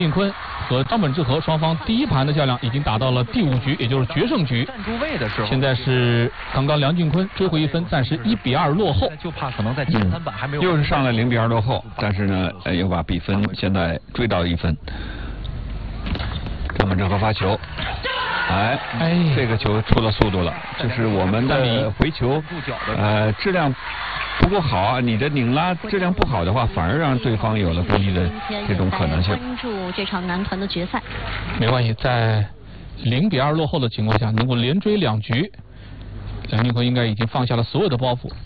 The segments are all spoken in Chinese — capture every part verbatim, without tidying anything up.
晋坤和张本智和双方第一盘的较量已经打到了第五局，也就是决胜局。 站住位的时候， 现在是刚刚梁靖昆追回一分，暂时一比二落后。 就怕可能在前三板还没有、 嗯。又是上了零比二落后，但是呢，呃，又把比分现在追到一分。张本智和发球，哎哎，这个球出了速度了，就是我们的回球，呃，质量不够好啊，你的拧拉质量不好的话，反而让对方有了攻击的这种可能性。 关注这场男团的决赛， 没关系，在零比二落后的情况下，能够连追两局，梁靖昆应该已经放下了所有的包袱。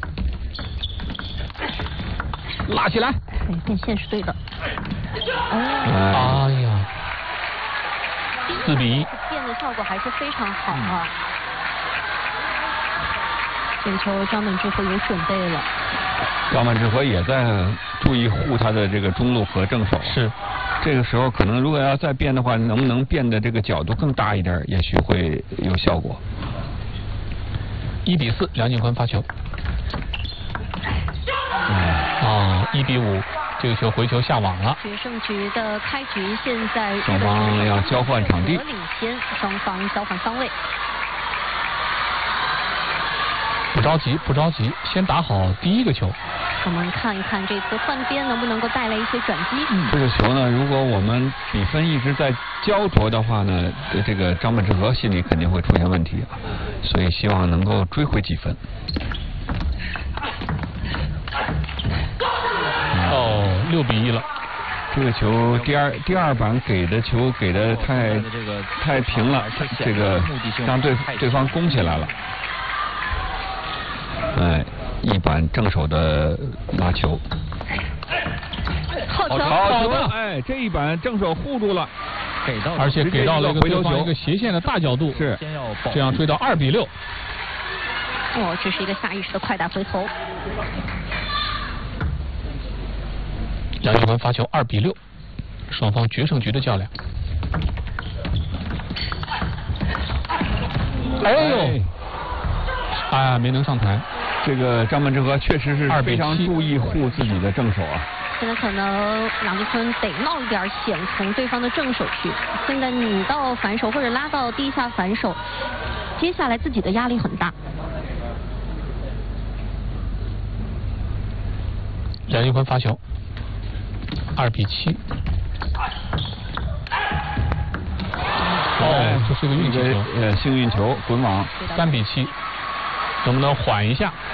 拉起来， 哎，变线是对的。 哎呀，四比一， 变的效果还是非常好啊。这个球张本智和有准备了。 张本智和也在注意护他的这个中路和正手。 是。 这个时候可能如果要再变的话，能不能变的这个角度更大一点，也许会有效果。 一比四，梁靖昆发球。哦，一比五，这个球回球下网了。 决胜局的开局，现在双方要交换场地， 领先，双方交换方位。 不着急，不着急，先打好第一个球。 我们看一看这次换边能不能够带来一些转机。 嗯，这个球呢，如果我们比分一直在焦灼的话呢，这个张本智和心里肯定会出现问题啊，所以希望能够追回几分。 哦，六比一了。 这个球第二第二板给的球给的太太平了，这个让对对方攻起来了。哎，一板正手的拉球， 好球， 好球！哎，这一板正手护住了， 给到， 而且给到了一个对方一个斜线的大角度， 是这样追到二比六。 哦，这是一个下意识的快打回头。 梁靖昆发球二比六，双方决胜局的较量。哎呦，哎，没能上台。 这个张本智和确实是非常注意护自己的正手啊。 现在可能梁靖昆得冒一点险，从对方的正手去。现在拧到反手或者拉到第一下反手，接下来自己的压力很大。 梁靖昆发球，二比七。哦，这是个运气球， 呃，幸运球滚网， 三比七。能不能缓一下？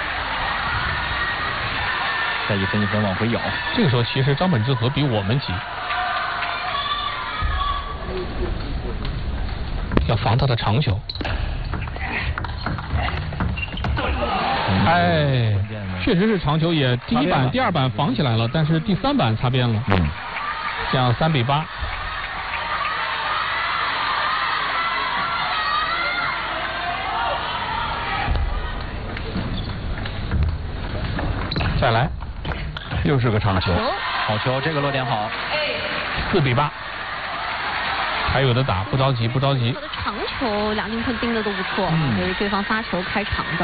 再一分一分往回咬。 这个时候其实张本智和比我们急，要防他的长球。哎，确实是长球，也第一板、第二板防起来了，但是第三板擦边了。 嗯， 这样三比八。再来， 又是个长球， 好球，这个落点好， 四比八，还有的打，不着急，不着急。 我的长球，梁靖昆盯的都不错，嗯，是对方发球开长的。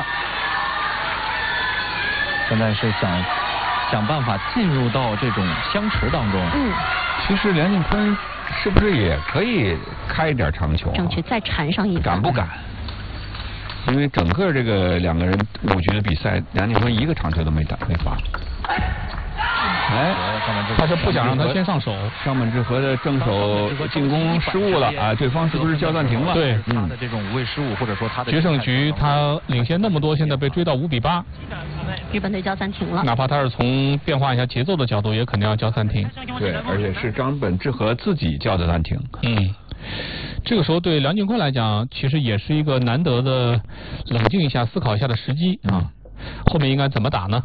现在是想想办法进入到这种相持当中。 嗯， 其实梁靖昆是不是也可以开一点长球、啊？ 争取再缠上一个。 敢不敢？因为整个这个两个人五局的比赛，梁靖昆一个长球都没打没发。哎， 他是不想让他先上手。 张本智和的正手进攻失误了啊！对方是不是叫暂停了？ 对， 他的这种无谓失误，或者说他的决胜局他领先那么多，现在被追到五比八。 日本队叫暂停了。 哪怕他是从变化一下节奏的角度，也肯定要叫暂停。 对，而且是张本智和自己叫的暂停。 嗯。这个时候对梁靖昆来讲，其实也是一个难得的冷静一下、思考一下的时机啊。后面应该怎么打呢？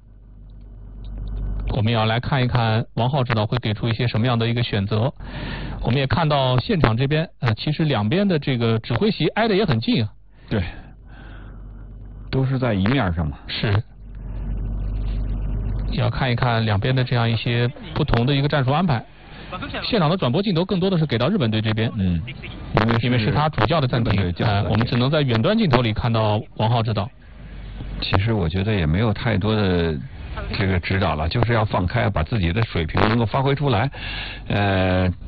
我们也要来看一看王浩指导会给出一些什么样的一个选择。我们也看到现场这边啊、呃，其实两边的这个指挥席挨得也很近啊。 对，都是在一面上嘛。 是。也要看一看两边的这样一些不同的一个战术安排。现场的转播镜头更多的是给到日本队这边， 嗯， 因为因为是他主教的暂停，呃，我们只能在远端镜头里看到王浩指导。 其实我觉得也没有太多的这个指导了，就是要放开，把自己的水平能够发挥出来，呃。